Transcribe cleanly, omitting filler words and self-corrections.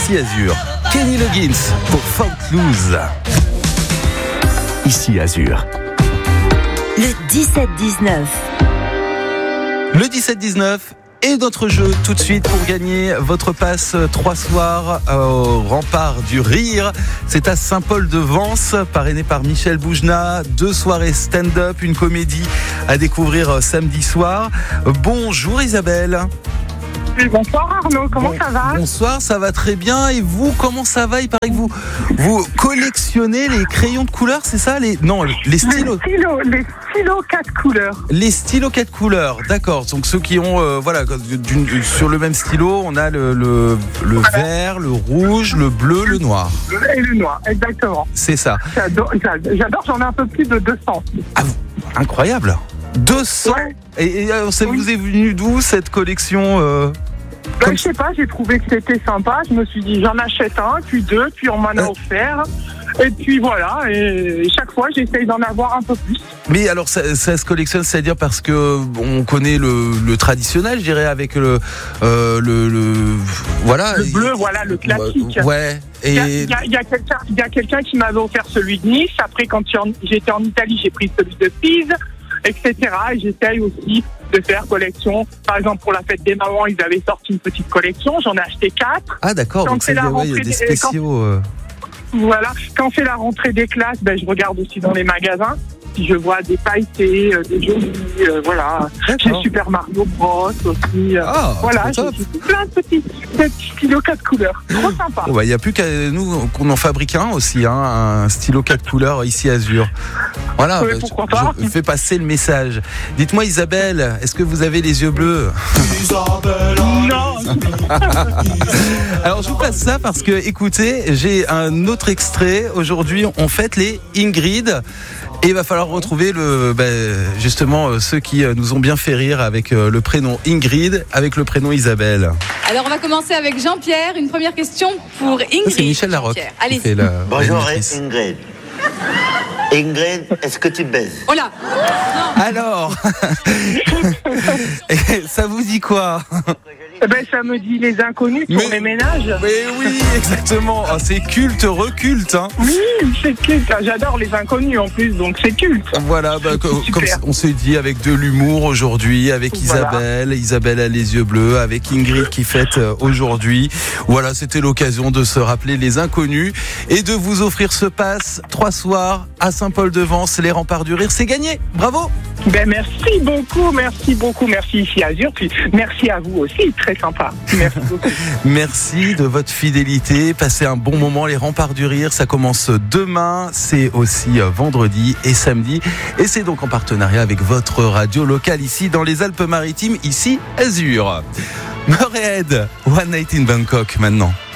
ici Azur. Kenny Loggins pour Footloose. Ici Azur. Le 17-19. Le 17-19 et notre jeu tout de suite pour gagner votre passe 3 soirs au Rempart du Rire. C'est à Saint-Paul-de-Vence, parrainé par Michel Boujna. 2 soirées stand-up, une comédie à découvrir samedi soir. Bonjour Isabelle. Bonsoir Arnaud, comment ça va ? Bonsoir, ça va très bien. Et vous, comment ça va ? Il paraît que vous collectionnez les crayons de couleur, c'est ça ? Les stylos. Les stylos 4 couleurs. Les stylos 4 couleurs, d'accord. Donc ceux qui ont, sur le même stylo, on a le vert, le rouge, le bleu, le noir. Et le noir, exactement. C'est ça. J'adore, j'en ai un peu plus de 200. Ah, incroyable. 200 Ouais. Et ça vous est venu d'où cette collection Je sais pas, j'ai trouvé que c'était sympa. Je me suis dit, j'en achète un, puis 2, puis on m'en a offert. Et puis voilà, et chaque fois, j'essaye d'en avoir un peu plus. Mais alors, ça se collectionne, c'est-à-dire parce que on connaît le traditionnel, je dirais, avec le voilà. Le bleu, voilà, le classique. Ouais. Et il y a quelqu'un qui m'avait offert celui de Nice. Après, quand j'étais en Italie, j'ai pris celui de Pise, etc. Et j'essaye aussi de faire collection. Par exemple, pour la fête des mamans, ils avaient sorti une petite collection. J'en ai acheté 4. Ah d'accord, donc il y a des spéciaux. Voilà, quand c'est la rentrée des classes, je regarde aussi dans les magasins. Si je vois des pailletés, des jolis, voilà. J'ai Super Mario Bros aussi. Voilà, j'ai plein de petits stylos 4 couleurs. Trop sympa. Il n'y a plus qu'à nous qu'on en fabrique un aussi, un stylo 4 couleurs ici Azur. Voilà, pourquoi pas. Je fais passer le message. Dites-moi Isabelle, est-ce que vous avez les yeux bleus ? Non. Alors je vous passe ça parce que, écoutez, j'ai un autre extrait. Aujourd'hui, on fête les Ingrid. Et il va falloir retrouver justement ceux qui nous ont bien fait rire avec le prénom Ingrid, avec le prénom Isabelle. Alors on va commencer avec Jean-Pierre. Une première question pour Ingrid. Ça, c'est Michel Larocque. Allez. Bonjour Ingrid. Ingrid, est-ce que tu baises ? Oh là. Alors, ça vous dit quoi ? Ça me dit les inconnus pour les ménages. Mais oui, exactement. Oh, c'est culte, reculte. Hein. Oui, c'est culte. J'adore les inconnus en plus, donc c'est culte. Voilà, comme on s'est dit, avec de l'humour aujourd'hui, avec Isabelle. Isabelle a les yeux bleus, avec Ingrid qui fête aujourd'hui. Voilà, c'était l'occasion de se rappeler les inconnus et de vous offrir ce pass 3 soirs à Saint-Paul-de-Vence, les Remparts du Rire. C'est gagné. Bravo. Merci beaucoup, merci ici Azur, puis merci à vous aussi, très sympa. Merci beaucoup. Merci de votre fidélité, passez un bon moment. Les Remparts du Rire, ça commence demain, c'est aussi vendredi et samedi, et c'est donc en partenariat avec votre radio locale ici dans les Alpes-Maritimes, ici Azur. Motorhead, One Night in Bangkok maintenant.